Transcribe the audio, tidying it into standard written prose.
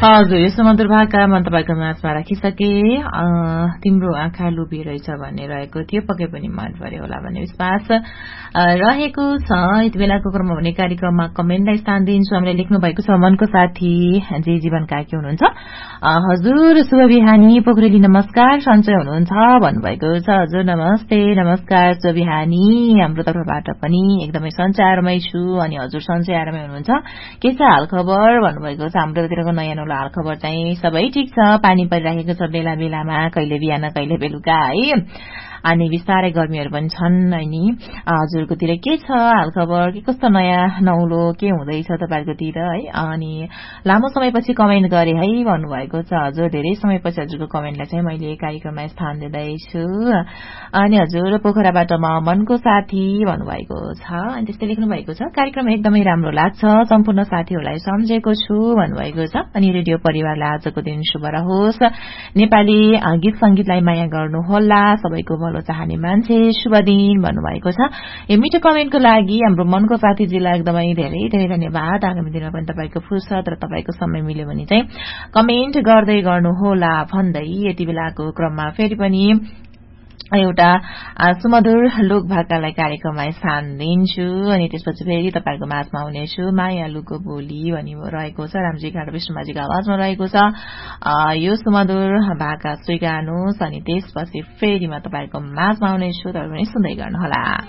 हजुर यो सुमधुर भाका मन तपाईको माझमा राखिसके तिम्रो आँखा लुबी रहेछ भन्ने रहेको थियो पक्कै पनि मन पर्यो होला भन्ने विश्वास रहेको छ। यति बेलाको क्रममा हुने कार्यक्रममा कमेन्टलाई स्थान दिन्छु। हामीले लेख्नु भएको छ मनको साथी जे जीवन काकी हुनुहुन्छ। हजुर शुभ बिहानी पोखरेली नमस्कार सन्चय हुनुहुन्छ भन्नुभएको छ। हजुर नमस्ते नमस्कार शुभ बिहानी हाम्रो तर्फबाट पनि एकदमै सन्चय आरामै छु। अनि हजुर सन्चय आरामै हुनुहुन्छ के छ हाल खबर भन्नुभएको छ। हाम्रोतिरको नयाँ नौलो हाल खबर चाहिँ सबै ठिक छ। पानी परिरहेको छ बेला बेलामा कहिले बिहान कहिले बेलुका है। अनि बिस्तारै गर्मीहरू पनि छन् नि। हजुरकोतिर के छ हाल खबर के कस्तो नयाँ नौलो के हुँदैछ तपाईहरुकोतिर है। अनि लामो समयपछि कमेन्ट गरे है भन्नुभएको छ। हजुर धेरै समयपछि हजुरको कमेन्टलाई चाहिँ मैले कार्यक्रममा स्थान दिँदैछु। अनि हजुर पोखराबाट म मनको साथी भन्नुभएको छ। अनि त्यस्तै लेख्नु भएको छ कार्यक्रम एकदमै राम्रो लाग्छ सम्पूर्ण साथीहरूलाई सम्झेको छु भन्नुभएको छ। अनि रेडियो परिवारलाई आजको दिन शुभ रहोस्। नेपाली गीत संगीतलाई माया गर्नुहोला सबैको भलो चाहने मान्छे शुभ दिन भन्नुभएको छ। यो मिठो कमेन्टको लागि हाम्रो मनको साथीजीलाई एकदमै धेरै धेरै धन्यवाद। आगामी दिनमा पनि तपाईको फुर्सद र तपाईको समय मिल्यो भने चाहिँ कमेन्ट गर्दै गर्नुहोला भन्दै यति बेलाको क्रममा फेरि पनि एउटा सुमधुर लोक भाकालाई कार्यक्रममा स्थान दिन्छु। अनि त्यसपछि फेरि तपाईहरुको माझमा आउनेछु। मायालुको बोली भनी रहेको छ रामजी घाट विष्णुमाजीको आवाजमा रहेको छ। यो सुमधुर भाका स्वीकार्नुहोस्। अनि त्यसपछि फेरि म तपाईहरुको माझमा आउनेछु। तपाईहरु पनि सुन्दै गर्नुहोला।